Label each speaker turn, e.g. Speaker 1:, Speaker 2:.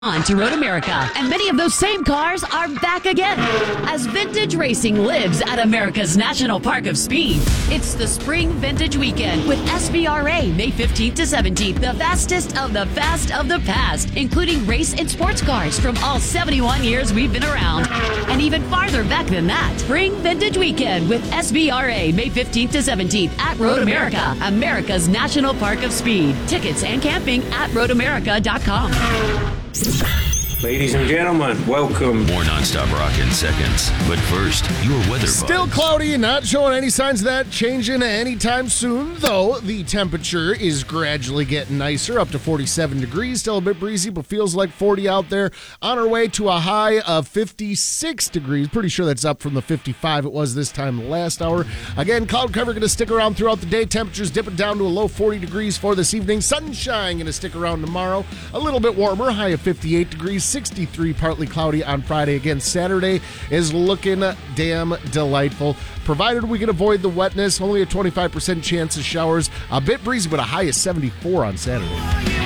Speaker 1: On to Road America, and many of those same cars are back again as vintage racing lives at America's National Park of Speed. It's the Spring Vintage Weekend with SVRA May 15th to 17th, the fastest of the fast of the past, including race and sports cars from all 71 years we've been around, and even farther back than that. Spring Vintage Weekend with SVRA May 15th to 17th at Road America, America's National Park of Speed. Tickets and camping at roadamerica.com.
Speaker 2: Ladies and gentlemen, welcome.
Speaker 3: More nonstop rock in seconds. But first, your weather
Speaker 4: Still
Speaker 3: vibes.
Speaker 4: cloudy and not showing any signs of that changing anytime soon, though the temperature is gradually getting nicer, up to 47 degrees. Still a bit breezy, but feels like 40 out there. On our way to a high of 56 degrees. Pretty sure that's up from the 55 it was this time last hour. Again, cloud cover going to stick around throughout the day. Temperatures dipping down to a low 40 degrees for this evening. Sunshine going to stick around tomorrow. A little bit warmer, high of 58 degrees. 63, partly cloudy on Friday. Again, Saturday is looking damn delightful, provided we can avoid the wetness. Only a 25% chance of showers. A bit breezy, but a high of 74 on Saturday.